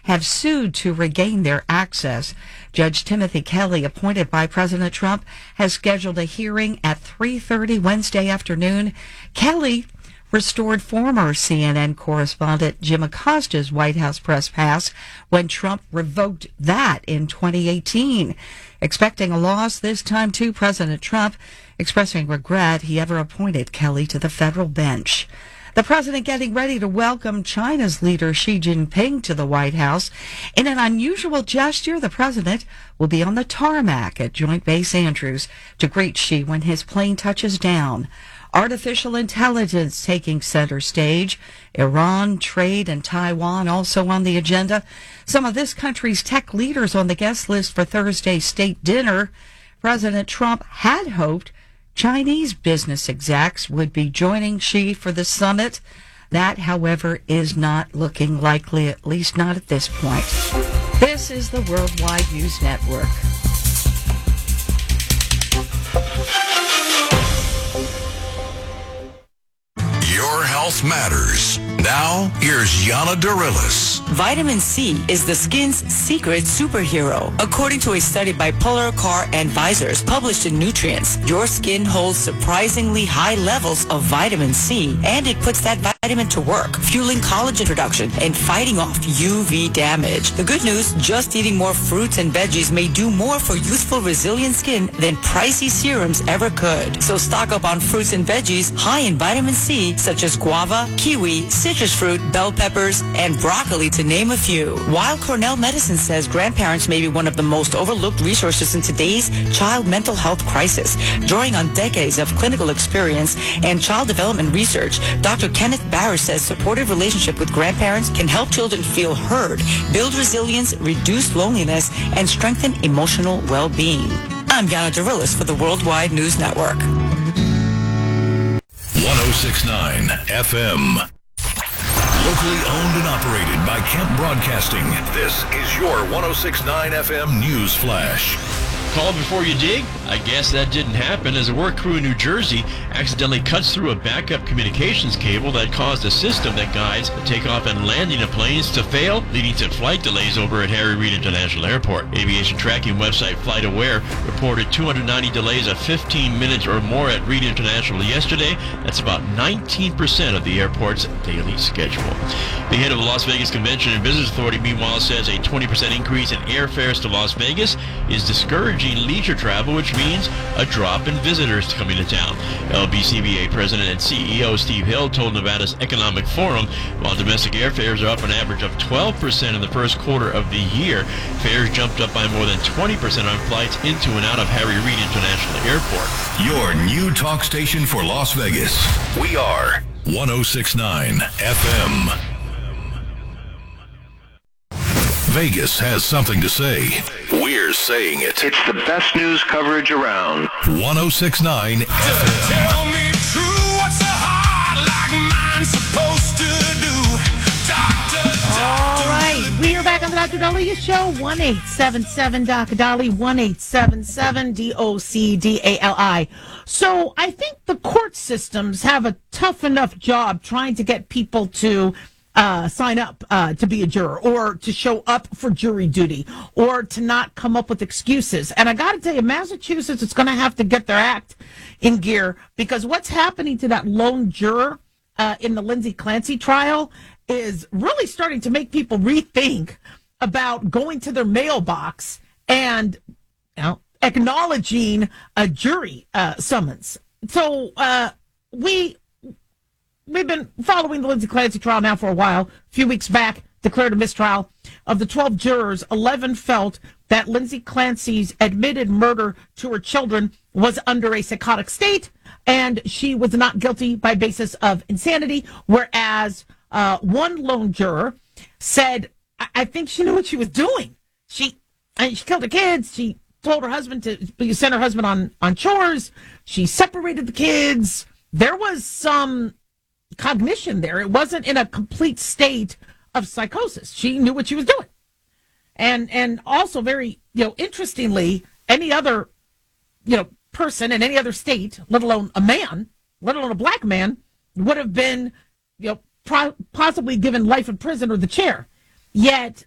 have sued to regain their access. Judge Timothy Kelly, appointed by President Trump, has scheduled a hearing at 3:30 Wednesday afternoon. Kelly restored former CNN correspondent Jim Acosta's White House press pass when Trump revoked that in 2018. Expecting a loss this time, too, President Trump expressing regret he ever appointed Kelly to the federal bench. The president getting ready to welcome China's leader Xi Jinping to the White House. In an unusual gesture, the president will be on the tarmac at Joint Base Andrews to greet Xi when his plane touches down. Artificial intelligence taking center stage. Iran, trade, and Taiwan also on the agenda. Some of this country's tech leaders on the guest list for Thursday's state dinner. President Trump had hoped Chinese business execs would be joining Xi for the summit. That, however, is not looking likely, at least not at this point. This is the Worldwide News Network. Your health matters. Now, here's Yana Darilis. Vitamin C is the skin's secret superhero. According to a study by Polar Car Advisors published in Nutrients, your skin holds surprisingly high levels of vitamin C, and it puts that vitamin to work, fueling collagen production and fighting off UV damage. The good news, just eating more fruits and veggies may do more for youthful, resilient skin than pricey serums ever could. So stock up on fruits and veggies high in vitamin C, such as guava, kiwi, citrus fruit, bell peppers, and broccoli, to name a few. While Cornell Medicine says grandparents may be one of the most overlooked resources in today's child mental health crisis, drawing on decades of clinical experience and child development research, Dr. Kenneth Barr says supportive relationship with grandparents can help children feel heard, build resilience, reduce loneliness, and strengthen emotional well-being. I'm Yana Darilis for the Worldwide News Network. 1069 FM. Locally owned and operated by Kemp Broadcasting. This is your 1069 FM News Flash. Call before you dig? I guess that didn't happen as a work crew in New Jersey accidentally cuts through a backup communications cable that caused a system that guides the takeoff and landing of planes to fail, leading to flight delays over at Harry Reid International Airport. Aviation tracking website FlightAware reported 290 delays of 15 minutes or more at Reid International yesterday. That's about 19% of the airport's daily schedule. The head of the Las Vegas Convention and Visitors Authority, meanwhile, says a 20% increase in airfares to Las Vegas is discouraging leisure travel, which means a drop in visitors coming to town. LBCBA President and CEO Steve Hill told Nevada's Economic Forum while domestic airfares are up an average of 12% in the first quarter of the year, fares jumped up by more than 20% on flights into and out of Harry Reid International Airport. Your new talk station for Las Vegas. We are 1069 FM. Vegas has something to say. We're saying it. It's the best news coverage around. 1069 FM. Tell me true, what's a heart like mine supposed to do? All right, we are back on the Dr. Daliah Show. 1-877 Dr. Dali, 1-877 DOCDALI. So I think the court systems have a tough enough job trying to get people to sign up to be a juror, or to show up for jury duty, or to not come up with excuses. And I got to tell you, Massachusetts is going to have to get their act in gear, because what's happening to that lone juror in the Lindsay Clancy trial is really starting to make people rethink about going to their mailbox and acknowledging a jury summons. So we've been following the Lindsay Clancy trial now for a while. A few weeks back, declared a mistrial. Of the 12 jurors, 11 felt that Lindsay Clancy's admitted murder to her children was under a psychotic state, and she was not guilty by basis of insanity, whereas one lone juror said, I think she knew what she was doing. She killed her kids. She told her husband to send her husband on chores. She separated the kids. There was some cognition there. It wasn't in a complete state of psychosis. She knew what she was doing. And also very, interestingly, any other, person in any other state, let alone a man, let alone a black man, would have been, possibly given life in prison or the chair. Yet